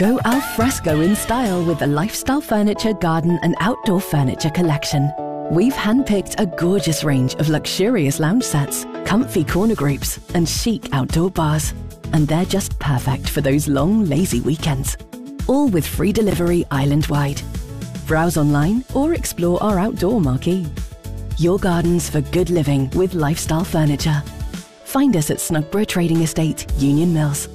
Go al fresco in style with the Lifestyle Furniture garden and outdoor furniture collection. We've handpicked a gorgeous range of luxurious lounge sets, comfy corner groups, and chic outdoor bars. And they're just perfect for those long, lazy weekends. All with free delivery island-wide. Browse online or explore our outdoor marquee. Your gardens for good living with Lifestyle Furniture. Find us at Snugborough Trading Estate, Union Mills.